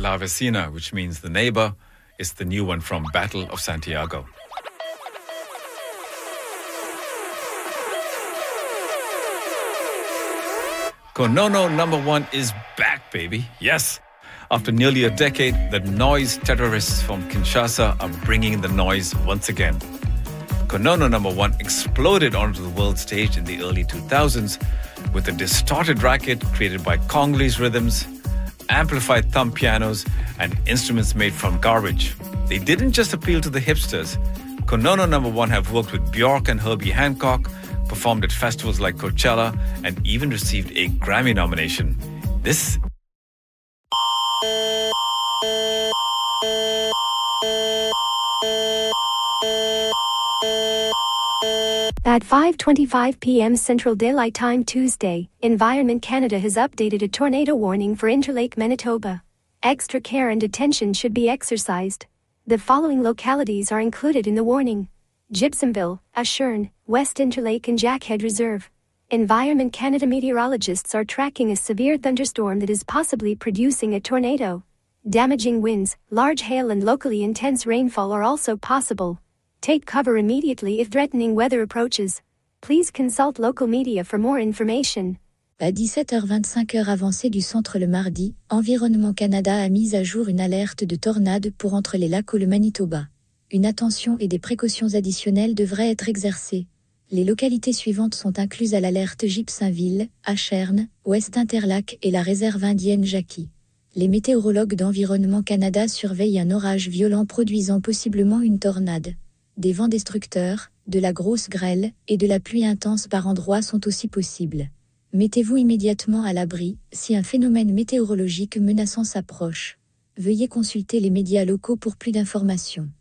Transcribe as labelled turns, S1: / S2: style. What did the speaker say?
S1: La Vecina, which means the neighbor, is the new one from Battle of Santiago. Konono number 1 is back, baby. Yes. After nearly a decade, the noise terrorists from Kinshasa are bringing the noise once again. Konono number 1 exploded onto the world stage in the early 2000s with a distorted racket created by Congolese rhythms, amplified thumb pianos, and instruments made from garbage. They didn't just appeal to the hipsters. Konono number 1 have worked with Bjork and Herbie Hancock, performed at festivals like Coachella, and even received a Grammy nomination. This
S2: At 5:25 p.m. Central Daylight Time Tuesday, Environment Canada has updated a tornado warning for Interlake, Manitoba. Extra care and attention should be exercised. The following localities are included in the warning: Gibsonville, Ashern, West Interlake and Jackhead Reserve. Environment Canada meteorologists are tracking a severe thunderstorm that is possibly producing a tornado. Damaging winds, large hail and locally intense rainfall are also possible. Take cover immediately if threatening weather approaches. Please consult local media for more information.
S3: À 17h25 heure avancée du centre le mardi, Environnement Canada a mis à jour une alerte de tornade pour entre les lacs ou le Manitoba. Une attention et des précautions additionnelles devraient être exercées. Les localités suivantes sont incluses à l'alerte Gibsonville, Ashern, West Interlac et la réserve indienne Jackie. Les météorologues d'Environnement Canada surveillent un orage violent produisant possiblement une tornade. Des vents destructeurs, de la grosse grêle et de la pluie intense par endroits sont aussi possibles. Mettez-vous immédiatement à l'abri si un phénomène météorologique menaçant s'approche. Veuillez consulter les médias locaux pour plus d'informations.